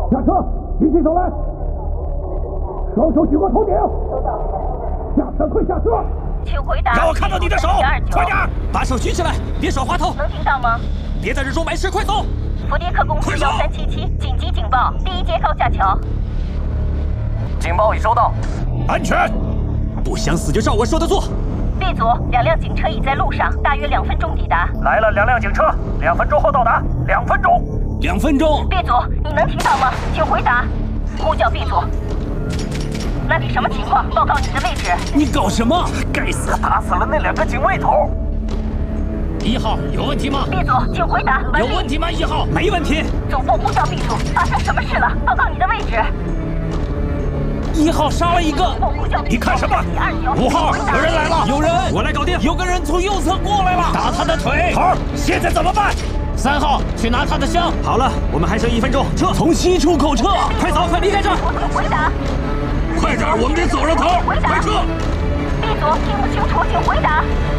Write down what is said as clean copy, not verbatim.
下车，举起手来，双手举过头顶。下车，快下车！ 请回答。 让我看到你的手，快点，把手举起来，别耍滑头。 能听到吗？ 别在日中埋尸，快走！ 伏迪克公司1377，紧急警报，第一节高架桥。 警报已收到。 安全，不想死就照我说的做。 B 组，2辆警车已在路上，大约2分钟抵达。 来了2辆警车，2分钟后到达，2分钟。 2分钟。 B 组，你能听到吗？请回答。呼叫 B 组。那里什么情况？报告你的位置。 你搞什么？ 该死，打死了那2个警卫头。 1号有问题吗 ？B 组，请回答。 有问题吗？1号没问题。 总部呼叫 B 组，发生什么事了？报告你的位置。 1号杀了一个。 你看什么？5号，有人来了。 有人，我来搞定。有个人从右侧过来了，打他的腿。 头，现在怎么办 ？3号，去拿他的枪。好了，我们还剩1分钟，撤，从西出口撤。快走，快离开这儿。 回答。 快点，我们得走了，头，快撤。 B 组，听不清楚，请回答。